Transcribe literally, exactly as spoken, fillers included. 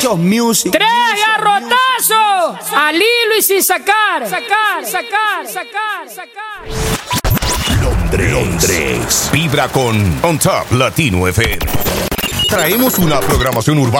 Music. Tres garrotazos al hilo y sin sacar. Sacar, sacar, sacar, sacar. Londres. Londres. Vibra con On Top Latino F M. Traemos una programación urbana